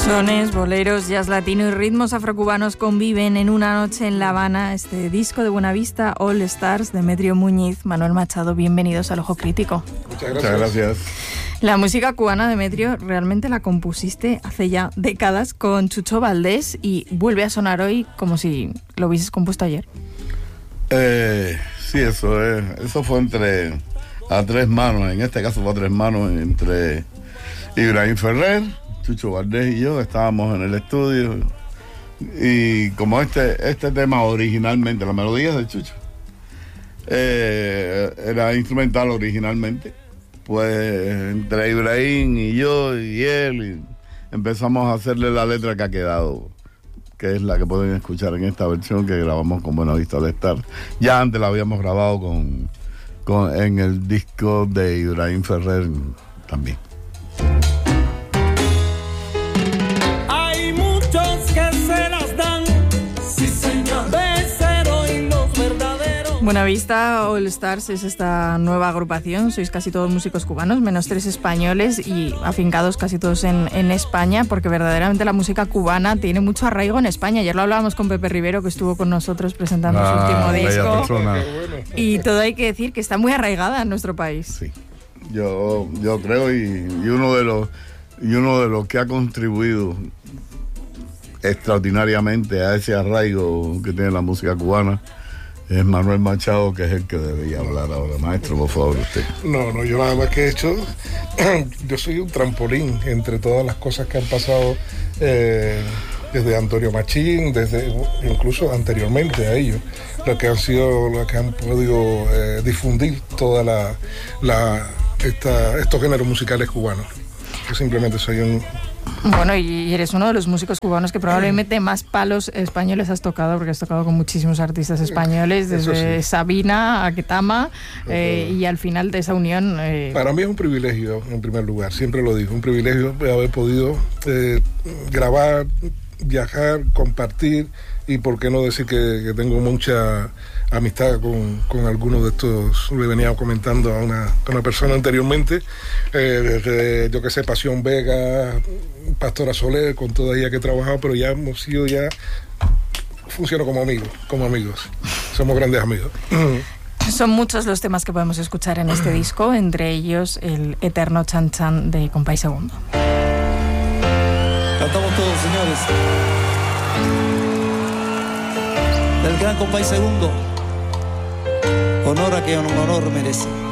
Sones, boleros, jazz latino y ritmos afrocubanos conviven en una noche en La Habana. Este disco de Buenavista All Stars, Demetrio Muñiz, Manuel Machado, bienvenidos al Ojo Crítico. Muchas gracias. La música cubana, Demetrio, realmente la compusiste hace ya décadas con Chucho Valdés y vuelve a sonar hoy como si lo hubieses compuesto ayer. Sí, eso fue a tres manos, en este caso fue a tres manos, entre Ibrahim Ferrer, Chucho Valdés y yo. Estábamos en el estudio y como este tema originalmente, la melodía de Chucho era instrumental originalmente, pues entre Ibrahim y yo y él empezamos a hacerle la letra que ha quedado, que es la que pueden escuchar en esta versión que grabamos con Buenavista All Stars. Ya antes la habíamos grabado en el disco de Ibrahim Ferrer también. Buenavista All Stars es esta nueva agrupación, sois casi todos músicos cubanos, menos 3 españoles y afincados casi todos en España, porque verdaderamente la música cubana tiene mucho arraigo en España. Ayer lo hablábamos con Pepe Rivero, que estuvo con nosotros presentando su último disco. Y todo hay que decir que está muy arraigada en nuestro país. Sí, yo creo, y uno de los que ha contribuido extraordinariamente a ese arraigo que tiene la música cubana es Manuel Machado, que es el que debería hablar ahora. Maestro, por favor, usted. No, yo nada más que he hecho, yo soy un trampolín entre todas las cosas que han pasado desde Antonio Machín, desde incluso anteriormente a ellos, lo que han podido difundir toda estos géneros musicales cubanos. Yo simplemente soy un... Bueno, y eres uno de los músicos cubanos que probablemente más palos españoles has tocado, porque has tocado con muchísimos artistas españoles, desde Sabina a Ketama, y al final de esa unión... Para mí es un privilegio, en primer lugar, siempre lo digo, un privilegio haber podido grabar, viajar, compartir, y por qué no decir que tengo mucha amistad con algunos de estos. Le venía comentando a una persona anteriormente, desde, yo que sé, Pasión Vega, Pastora Soler, con toda ella que he trabajado, pero ya hemos sido, funciono como amigos, somos grandes amigos. Son muchos los temas que podemos escuchar en este disco, entre ellos el eterno Chan Chan de Compay Segundo. Cantamos todos, señores. Del gran Compay Segundo, honor a que un honor merece.